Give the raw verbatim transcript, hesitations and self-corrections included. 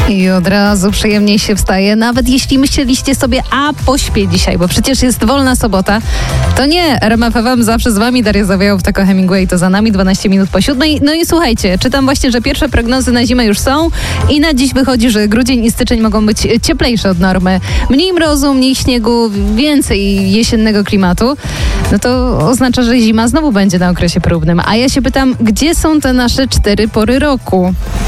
I od razu przyjemniej się wstaje, nawet jeśli myśleliście sobie, a pośpię dzisiaj, bo przecież jest wolna sobota. To nie, R M F F M zawsze z wami, Daria Zawiałow, Tako Hemingway, to za nami, dwanaście minut po siódmej. No i słuchajcie, czytam właśnie, że pierwsze prognozy na zimę już są i na dziś wychodzi, że grudzień i styczeń mogą być cieplejsze od normy. Mniej mrozu, mniej śniegu, więcej jesiennego klimatu. No to oznacza, że zima znowu będzie na okresie próbnym. A ja się pytam, gdzie są te nasze cztery pory roku?